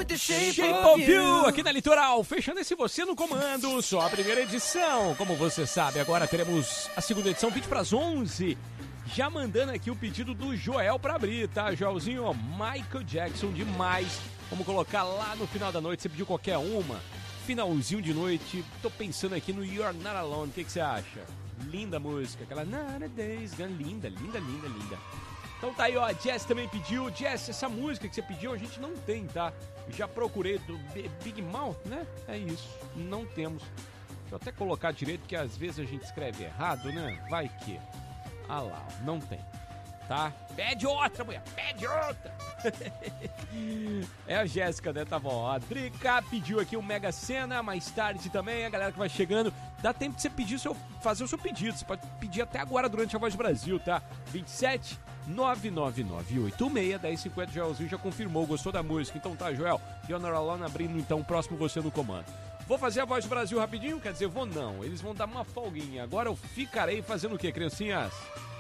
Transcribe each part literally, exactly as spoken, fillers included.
Shape of You, aqui na Litoral, fechando esse Você no Comando, só a primeira edição. Como você sabe, agora teremos a segunda edição, vinte para as onze. Já mandando aqui o pedido do Joel pra abrir, tá? Joelzinho, ó, Michael Jackson demais. Vamos colocar lá no final da noite, você pediu qualquer uma. Finalzinho de noite, tô pensando aqui no You're Not Alone, o que, que você acha? Linda música, aquela Nowadays, linda, linda, linda, linda. Então tá aí, ó, a Jess também pediu. Jess, essa música que você pediu a gente não tem, tá? Já procurei do Big Mouth, né? É isso, não temos. Deixa eu até colocar direito, porque às vezes a gente escreve errado, né? Vai que... Ah lá, não tem, tá? Pede outra, mulher, pede outra. É a Jéssica, né? Tá bom. A Drica pediu aqui o Mega Sena, mais tarde também, a galera que vai chegando. Dá tempo de você pedir seu, fazer o seu pedido. Você pode pedir até agora durante a Voz do Brasil, tá? vinte e sete, nove nove nove oito seis, dez cinquenta. Joelzinho já confirmou, gostou da música. Então tá, Joel. You're Not Alone abrindo então o próximo Você no Comando. Vou fazer a Voz do Brasil rapidinho? Quer dizer, vou não. Eles vão dar uma folguinha. Agora eu ficarei fazendo o quê, criancinhas?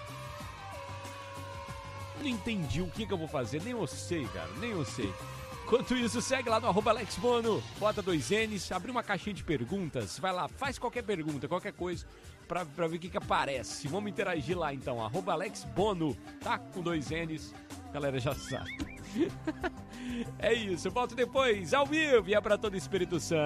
Não entendi o que que eu vou fazer. Nem eu sei, cara. Nem eu sei. Enquanto isso, segue lá no arroba Alex Bono. Bota dois N's. Abre uma caixinha de perguntas. Vai lá, faz qualquer pergunta, qualquer coisa. Pra, pra ver o que que aparece. Vamos interagir lá, então. Arroba Alex Bono. Tá? Com dois N's. A galera já sabe. É isso. Eu volto depois, ao vivo. E é pra todo o Espírito Santo.